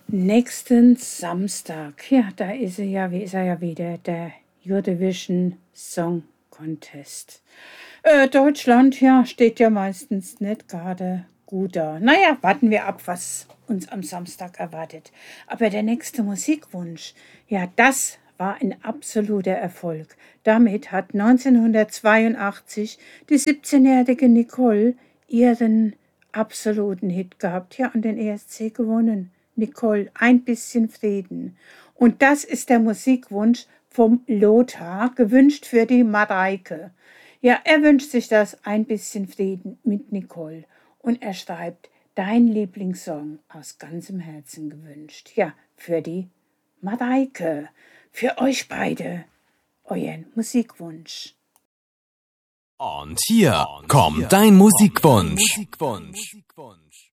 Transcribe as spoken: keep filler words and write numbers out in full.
Nächsten Samstag, ja, da ist er ja, wie ist er ja wieder, der Eurovision Song Contest. Äh, Deutschland, ja, steht ja meistens nicht gerade gut da. Naja, warten wir ab, was uns am Samstag erwartet. Aber der nächste Musikwunsch, ja, das war ein absoluter Erfolg. Damit hat neunzehnhundertzweiundachtzig die siebzehnjährige Nicole ihren absoluten Hit gehabt, ja, und den E S C gewonnen. Nicole, ein bisschen Frieden. Und das ist der Musikwunsch vom Lothar, gewünscht für die Mareike. Ja, er wünscht sich das ein bisschen Frieden mit Nicole. Und er schreibt, dein Lieblingssong aus ganzem Herzen gewünscht. Ja, für die Mareike. Für euch beide. Euren Musikwunsch. Und hier kommt dein Musikwunsch.